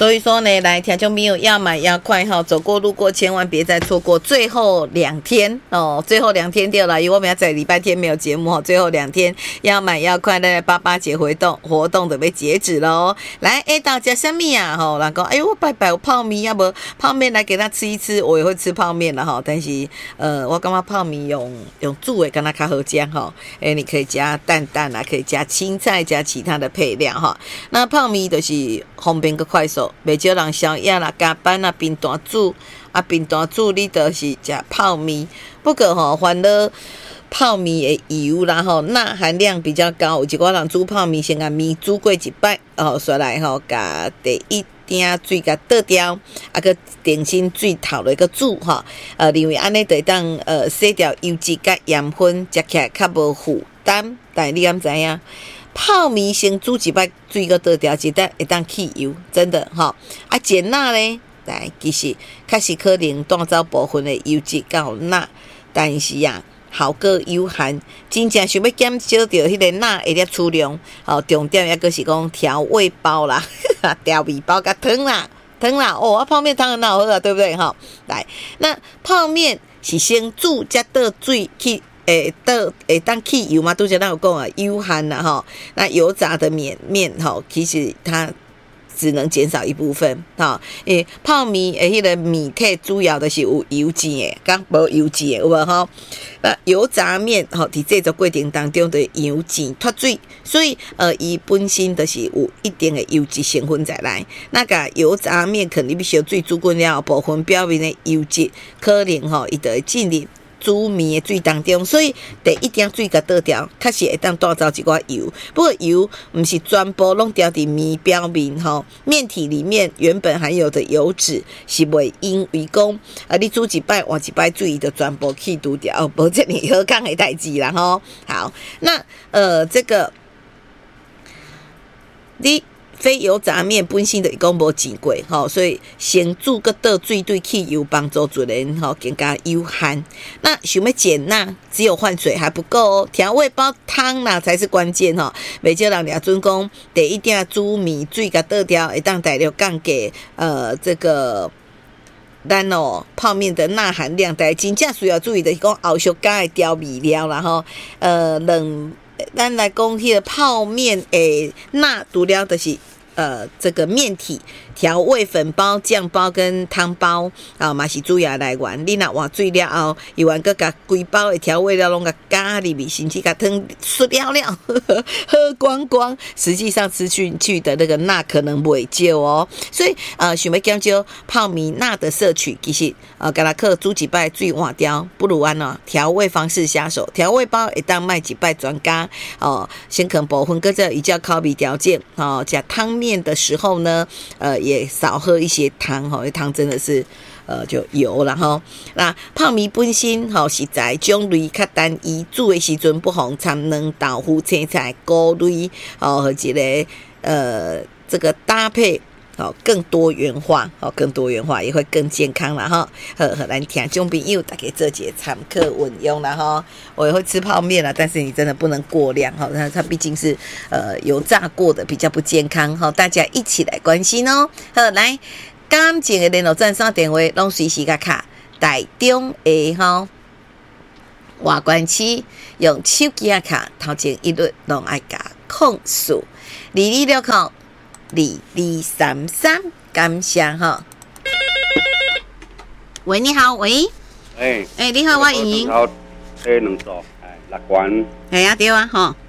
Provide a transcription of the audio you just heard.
所以说呢，来听众朋友要买要快哈，走过路过千万别再错过最后2天哦，最后2天对了，因为我们要在礼拜天没有节目哈，最后2天要买要快的88节活动准备截止喽。来，大家什么啊？吼，人讲，我拜拜有泡面啊，不泡面来给他吃一吃，我也会吃泡面了哈。但是我感觉泡面用煮的跟它较好吃哈。你可以加蛋啊，可以加青菜，加其他的配料哈。那泡面就是方便个快速，袂少人宵夜啦、加班啊、冰单煮啊、冰单煮你就是食泡面。不过吼，烦恼泡面的油啦吼，钠含量比较高，有一寡人煮泡面先把面煮过一摆哦，再来吼，甲第一点水甲倒掉，啊个重新水头来个煮吼，因为安尼就会当洗掉油脂甲盐分，食起来较无负担。但你敢知影？泡面先煮一摆，水个倒掉，会当去油，真的吼。啊减钠咧，但其实确实可能带走部分的油脂甲钠，但是啊。效果有限，真正想要减少到迄个钠的摄取量，重点也就是讲调味包啦，调味包甲汤啦，泡面汤很好喝啊，对不对哈？来，那泡面是先煮才倒水去，当去油嘛，拄则咱有讲啊，油限啦哈。那油炸的面哈，其实它只能减少一部分哈，泡面迄个面体主要的是有油脂的，甲无油脂的有无吼？那油炸面吼，伫制作过程当中的油脂脱水，所以伊本身就是有一定的油脂成分在内。那个油炸面可能你必须水煮滚了，部分表面的油脂可能吼，伊就会进入煮面的水当中，所以第一点水甲倒掉，确实会当带走一寡油。不过油不是全部拢掉伫面表面吼，面体里面原本含有的油脂是袂因为讲你煮一摆换一摆水就全部去除掉，无这么好讲的代志啦吼。好，那这个你。非油炸面本身就是讲无煎过吼，所以先煮个倒水对去油帮助做人吼更加有限。那想要减钠，只有换水还不够哦，调味包汤啦才是关键吼。袂少人抓准讲第一点煮面水甲倒掉，会当大量降低这个咱泡面的钠含量，但真正需要注意的是讲后续加的调味料啦吼，咱来讲迄个泡面诶，钠除了就是这个面体、调味粉包、酱包跟汤包啊，嘛是主要来源。你若换水了后，又完个甲规包的调味料拢甲加入面，甚至甲汤输了喝光光，实际上吃进去的那个钠可能袂少哦。所以想要减少泡面钠的摄取，其实甲它克煮一摆水换掉，不如调味方式下手。调味包会当卖一摆专家先可部分搁这依照口味条件食汤面的时候呢，也少喝一些汤因为汤真的是就油了哈。那泡面本身是在种类较单一，煮的时阵不妨掺卵、豆腐、青菜、菇类和一个这个搭配。更多元化，也会更健康啦哈。咱听众朋友大家做些参考运用啦哈。我也会吃泡面啦，但是你真的不能过量哈，它毕竟是油炸过的，比较不健康哈。大家一起来关心哦。好，来，感情的联络站上电话拢随时甲卡，台中的哈外关区用手机卡，头前一律拢爱加控诉22602233，感谢哈。喂，你好，喂，你好，我莹莹。 好，两组，乐观。 对啊，哈。